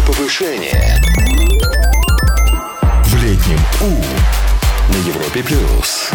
повышение. В летнем У на Европе плюс.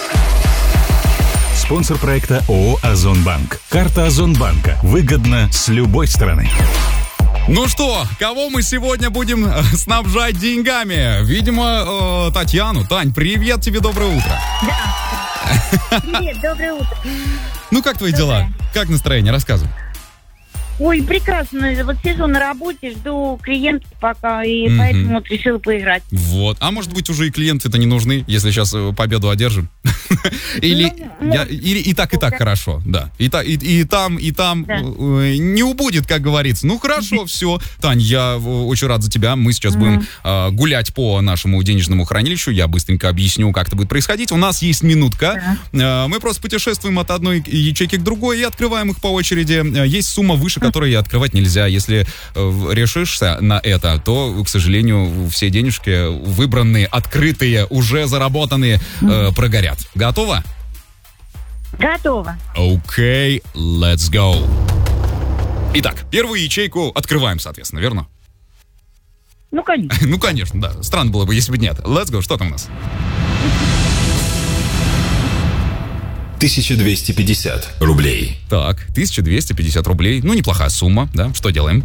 Спонсор проекта ООО «Озонбанк». Карта Озонбанка. Выгодно с любой стороны. Ну что, кого мы сегодня будем снабжать деньгами? Видимо, Татьяну. Тань, привет тебе, доброе утро. Да. Привет, доброе утро. Ну, как твои дела? Как настроение? Рассказывай. Ой, прекрасно. Вот сижу на работе, жду клиентов пока, и поэтому вот решила поиграть. Вот. А может быть, уже и клиенты-то не нужны, если сейчас победу одержим? Или и так хорошо, да. И там не убудет, как говорится. Ну, хорошо, все. Тань, я очень рад за тебя. Мы сейчас будем гулять по нашему денежному хранилищу. Я быстренько объясню, как это будет происходить. У нас есть минутка. Мы просто путешествуем от одной ячейки к другой и открываем их по очереди. Есть сумма выше, которую открывать нельзя. Если решишься на это, то, к сожалению, все денежки выбранные, открытые, уже заработанные, прогорят. Готова? Готово. Окей, let's go. Итак, первую ячейку открываем, соответственно, верно? Ну, конечно. Ну, конечно, да. Странно было бы, если бы нет. Let's go. Что там у нас? 1250 рублей. Так, 1250 рублей. Ну, неплохая сумма, да? Что делаем?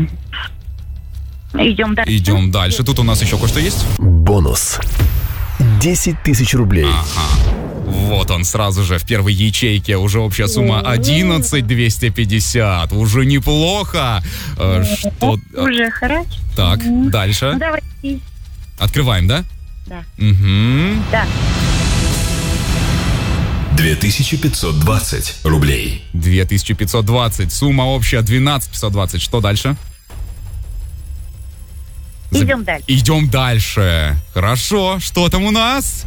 Идем дальше. Идем дальше. Тут у нас еще кое-что есть. Бонус. 10 тысяч рублей. Ага. Вот он сразу же в первой ячейке. Уже общая сумма 11 250. Уже неплохо. Что? Уже хорошо. Так, дальше. Ну, давайте. Открываем, да? Да. Угу. Да. 2520 рублей. 2520. Сумма общая 12520. Что дальше? Идем дальше. Идем дальше. Хорошо. Что там у нас?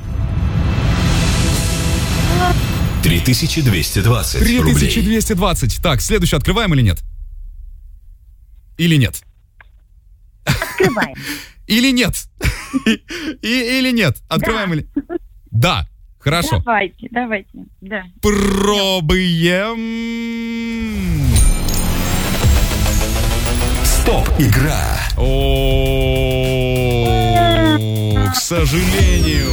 3220 рублей. 3220. Так, следующий открываем или нет? Или нет? Открываем. Или нет? Или нет? Открываем или... Да. Хорошо. Давайте, да. Пробуем. Стоп, игра. К сожалению.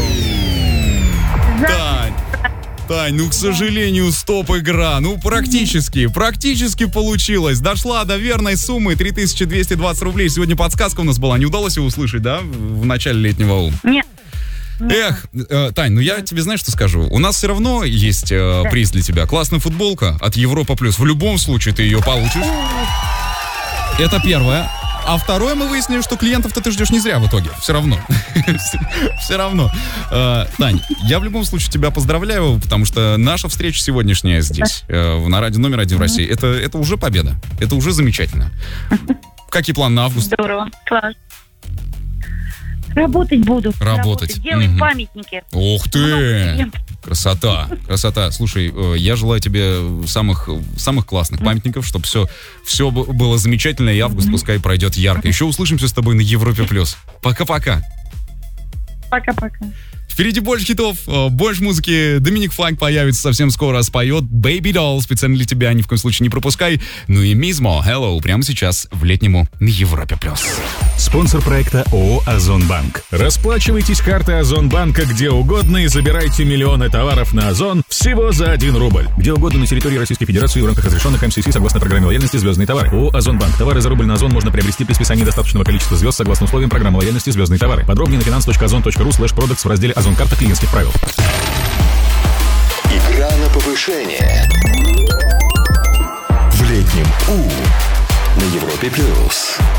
Тань, ну, к сожалению, стоп-игра. Ну, практически получилось. Дошла до верной суммы 3220 рублей. Сегодня подсказка у нас была. Не удалось его услышать, да, в начале летнего У? Нет. Эх, Тань, ну я тебе знаешь, что скажу? У нас все равно есть приз для тебя. Классная футболка от Европа Плюс. В любом случае ты ее получишь. Это первое. А второе, мы выяснили, что клиентов-то ты ждешь не зря в итоге. Все равно. Все равно. Тань, я в любом случае тебя поздравляю, потому что наша встреча сегодняшняя здесь, на радио номер 1 в России, это уже победа. Это уже замечательно. Какие планы на август? Здорово. Класс. Работать буду. Работать. Делать памятники. Ух ты! Красота. Слушай, я желаю тебе самых классных памятников, чтобы все было замечательно, и август пускай пройдет ярко. Еще услышимся с тобой на Европе+. Пока-пока. Пока-пока. Впереди больше хитов, больше музыки. Доминик Файк появится совсем скоро, споет Baby Doll специально для тебя, ни в коем случае не пропускай. Ну и Мизмо, Hello, прямо сейчас в летнему на Европе+. Спонсор проекта ООО «Озонбанк». Расплачивайтесь картой Озонбанка где угодно и забирайте миллионы товаров на Озон всего за 1 рубль. Где угодно на территории Российской Федерации в рамках разрешенных МСС согласно программе лояльности «Звездные товары». ООО «Озонбанк». Товары за рубль на Озон можно приобрести при списании достаточного количества звезд согласно условиям программы лояльности «Звездные товары». Подробнее на finance.ozon.ru/products в разделе «Озон-карта клиентских правил». Игра на повышение. В летнем У на Европе+.